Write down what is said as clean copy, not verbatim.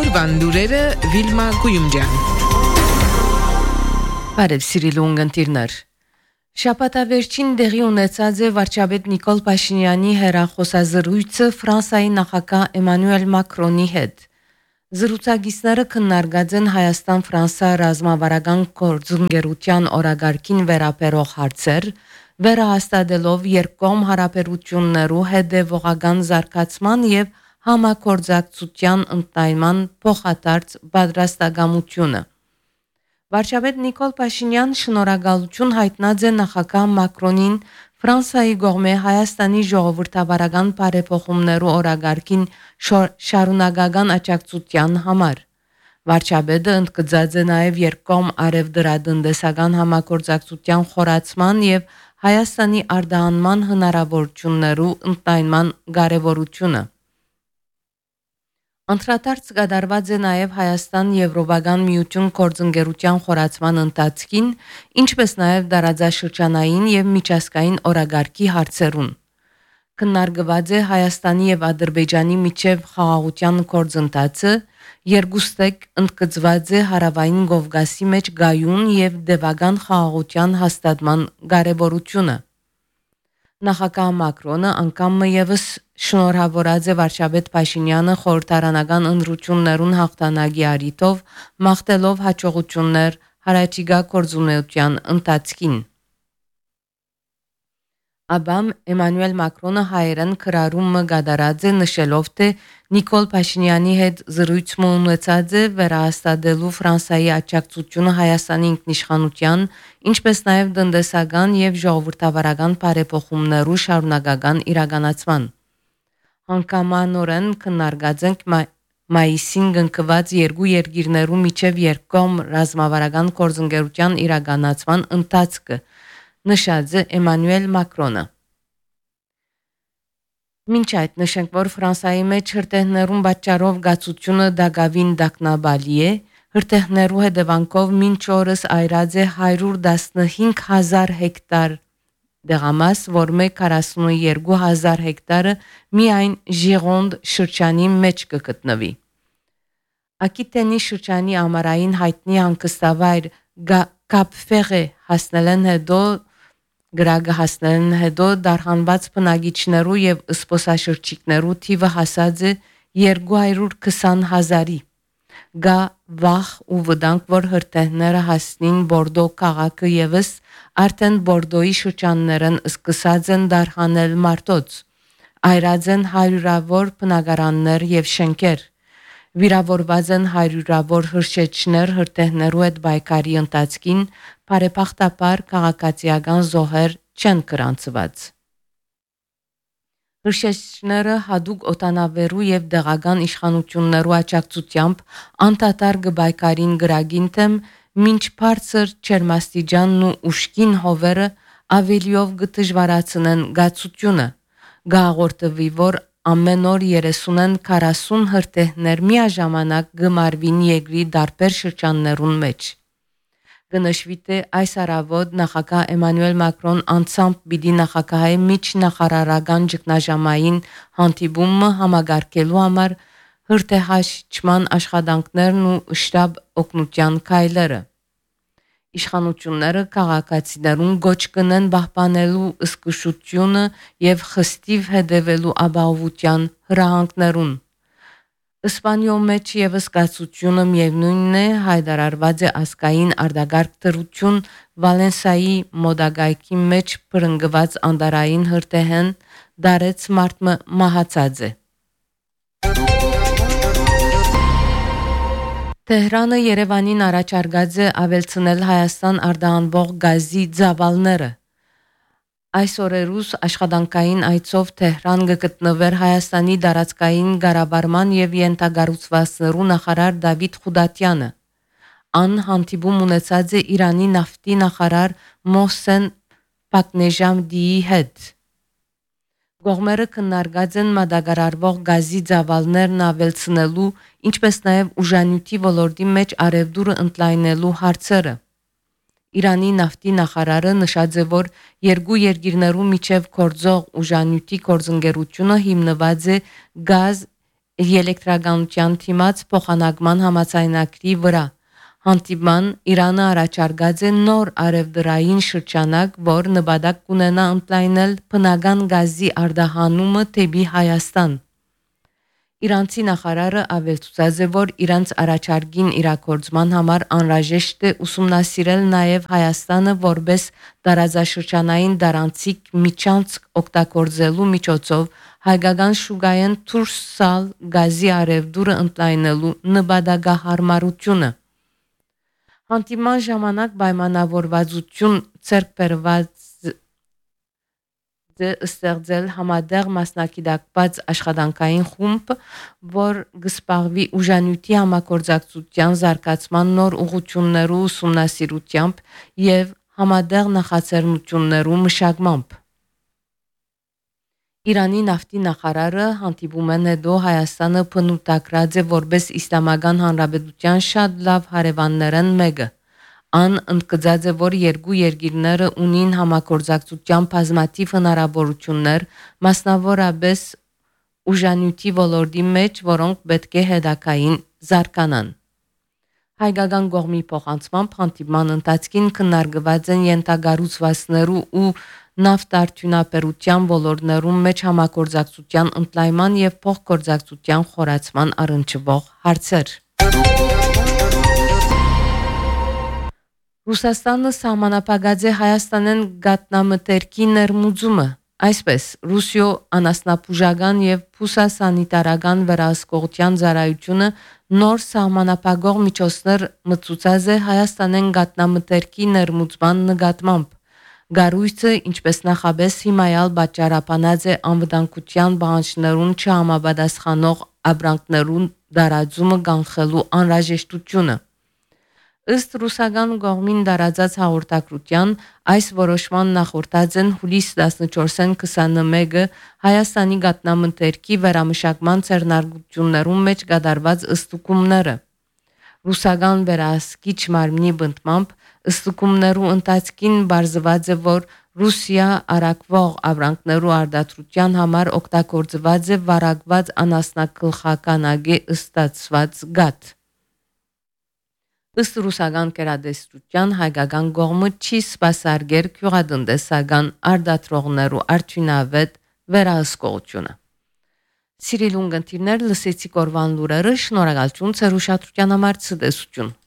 Օրվան լուրերը Վիլմա Գույումջյան։ Բարև սիրելի ունգընտիրներ։ Շաբաթավերջին դեղի ունեցած է վարչապետ Նիկոլ Փաշինյանի հեռախոսազրույցը Ֆրանսիայի նախագահ Էմանուել Մակրոնի հետ։ Զրուցակիցները քննարկած են Հայաստան-Ֆրանսիա ռազմավարական գործընկերության օրագարկին վերաբերող հարցեր, վերահաստատելով երկկողմ հարաբերություններու հետևողական զարգացման եւ համագործակցության ընդայնման փոխադարձ պատրաստակամությունը։ Վարչապետ Նիկոլ Փաշինյան շնորհակալություն հայտնած է նախագահ Մակրոնին Ֆրանսիայի կողմէ Հայաստանի ժողովրդավարական բարեփոխումներու օրագարկին շարունակական աջակցության համար։ Վարչապետը ընդգծած է նաև երկկողմ արևդրատնտեսական համագործակցության խորացման եւ Հայաստանի արտահանման հնարավորություններու ընդայնման կարեւորությունը։ Անդրադարձ կատարված է նաև Հայաստան-Եվրոպական միություն գործընկերության խորացման ընթացքին, ինչպես նաև դարաձաշրջանային եւ միջազգային օրագարկի հարցերուն։ Քննարկված է Հայաստանի եւ Ադրբեջանի միջև խաղաղության գործընթացը, երկուստեք ընդգծված է Հարավային Կովկասի մեջ գայուն եւ դեպական խաղաղության հաստատման կարեւորությունը։ Նախագահ Մակրոնը անգամ եւս շնորհավորած է վարչապետ Փաշինյանը խորհրդարանական ընտրություններուն հաղթանակի առիթով, մաղթելով հաջողություններ հարաճիգա գործունեության ընթացքին։ Աբամ Էմանուել Մակրոնը հայերեն քրարումը կատարած է նշելով, թե Նիկոլ Փաշինյանի հետ զրույցը ունեցած է վերահաստատելու Ֆրանսիայի աջակցությունը Հայաստանի ինքնիշխանության, ինչպես նաև տնտեսական եւ ժողովրդավարական բարեփոխումներու շարունակական իրականացման։ Հանգամանորեն քննարկած ենք մայիսին կնքված երկու երկիրներու միջև երկկողմ ռազմավարական գործընկերության իրականացման ընթացքը, նշած է Էմանուել Մակրոնը։ Մինչ այդ նշենք, որ Ֆրանսիայի մեջ հրթիռներուն պատճառով գացությունը դակավին դակնաբալի է, հրթիռներու հետևանքով մինչ օրս այրած է 115,000 հեկտար դեղամաս, որ 42,000 հեկտարը միայն Ժիրոնդ շրջանի մեջ կգտնվի։ Ակիտենի շրջանի ամառային հայտնի հանգստավայր Կապ-Ֆեղե հասնելն հետո դարհանված բնակիչներու եւ սպոսաշրջիկներու թիվը հասած է 220,000-ի։ Գա վախ ու վտանգ, որ հրթիռները հասնին Բորդո քաղաքը եւս արդեն Բորդոյի շրջաններն սկսած են դարհանել մարտոց։ Այրած են հարյուրավոր բնակարաններ եւ շենքեր։ Վիրավորված են հարյուրավոր հրշեջներ հրթիռներու հետ բայկարի ընթացքին, բարեբախտաբար քաղաքացիական զոհեր չեն գրանցված։ Հրշեջները հadouk օտանավերու եւ դեղական իշխանություններու աջակցությամբ անդադար գբայկարին գրագին թեմ, մինչ բարձր ջերմաստիճանն ու ուշքին հովերը ավելիով գդժվարացնեն գացությունը։ Գաղորդվի, որ ամեն օր 30-40 հրթիռներ միաժամանակ գմարվին երկրի դարբեր շրջաններուն մեջ։ Գնշվի թե այս առավոտ նախագահ Էմանուել Մակրոն անցամբ պիտի նախագահի միջնախարարական ճգնաժամային հանդիպումը համագարկելու համար հրթիռահաշիճման աշխատանքներն ու շտաբ օգնության քայլերը։ Իշխանությունները քաղաքացիներուն գոչ կնեն պահպանելու զգուշությունը եւ խստիվ հետևելու ապահովության հրահանգներուն։ Իսպանիո մեջ եւս կացությունը միևնույնն է հայտարարված է ազգային արտագաղթ դրություն Վալենսիայի մոդագայքի մեջ բռնկված անդարային հրթիռն դարեց մարտը մահացած է։ Թեհրանը Երևանին առաջարկած է ավելցնել Հայաստան արտահանվող գազի ծավալները։ Այս օրերուս աշխատանքային այցով Թեհրան գտնվեր Հայաստանի դարածքային կառավարման եւ յենթագառուցվածքներու նախարար Դավիթ Խուդատյանը։ Ան հանդիպում ունեցած է Իրանի նավթի նախարար Մոհսեն Պակնեժամդիի հետ։ Կողմերը քննարկած են մատակարարվող գազի ծավալներն ավելցնելու, ինչպես նաև ուժանյութի ոլորտի մեջ արևդուրը ընդլայնելու հարցերը։ Իրանի նավթի նախարարը նշած է, որ երկու երկիրներու միջև գործող ուժանյութի գործընկերությունը հիմնված է գազ էլեկտրականության թիմած փոխանակման համաձայնագրի վրա։ Հանդիպման Իրանը առաջարկած է նոր արևդրային շրջանակ, որ նպատակ կունենա ընդլայնել բնական գազի արտահանումը դեպի Հայաստան։ Իրանցի նախարարը ավելցուած է, որ իրանց առաջարկին իրագործման համար անհրաժեշտ է ուսումնասիրել նաև Հայաստանը որպես տարածաշրջանային դարանցիկ միջանցք օգտագործելու միջոցով հայկական շուկայեն դուրս սալ գազի արևդուրը ընդլայնելու նպատակահարմարությունը։ Հանդիպման ժամանակ պայմանավորվածություն ձեռք բերված ստեղծել համատեղ մասնակցված աշխատանքային խումբ, որ կզբաղվի ուժանյութի համագործակցության զարգացման նոր ուղղություններու ուսումնասիրությամբ եւ համատեղ նախաձեռնություններու մշակմամբ։ Իրանի նավթի նախարարը հանդիպումեն հետո Հայաստանը բնութագրած է որպես Իսլամական Հանրապետության շատ լավ հարևաններն մեկը։ Ան ընդգծած է, որ երկու երկիրները ունին համագործակցության բազմաթիվ հնարավորություններ, մասնավորապես ուժանյութի ոլորտի մեջ, որոնք պետք է հետագային զարգանան։ Հայկական կողմի փոխանցմամբ հանդիպման ընթացքին քննարկված են ենթակառուցվածքներու ու նավթարդյունաբերության ոլորտներում մեջ համագործակցության ընդլայնման եւ փոխգործակցության խորացման առնչվող հարցեր։ Ռուսաստանը սահմանապահած է Հայաստանեն գատնամտերքի ներմուծումը, այսպես Ռուսիո անասնապուժական եւ փուսասանիտարական վերահսկողության ծառայությունը նոր սահմանապահող միջոցներ մտցուցած է Հայաստանեն գատնամտերքի ներմուծման նկատմամբ։ Գարույցը, ինչպես նախաբես հիմայալ պատճառաբանած է անվտանգության պահանջներուն չհամապատասխանող ապրանքներուն դարաձումը կանխելու անհրաժեշտությունը։ Ըստ ռուսական կողմին դարածած հաղորդակցության այս որոշման նախորդած են հուլիս 14-ին 21-ը Հայաստանի գատնամտերքի վերամշակման ցերնարգություններում մեջ կատարված ըստուկումները։ Ռուսական վերահսկիչ մարմնի բնդմամբ ըստուկումներու ընթացքին բարձված է, որ Ռուսիա արակվող ապրանքներու արտադրության համար օգտագործված է վարակված անասնագլխականագի ստացված գաթ։ Ըստ ռուսական կերադեստրության հայկական կողմը չի սպասարկել գյուղատնտեսական արտադրողներու արդյունավետ վերահսկողությունը։ Սիրելի ունգընտիրներ, լսեցիք օրվան լուրերը, շնորհակալություն ձեր ուշադրության համար, ցտեսություն։